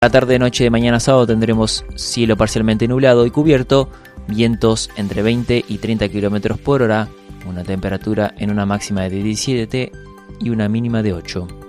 La tarde-noche de mañana sábado tendremos cielo parcialmente nublado y cubierto, vientos entre 20 y 30 km por hora, una temperatura en una máxima de 17 y una mínima de 8.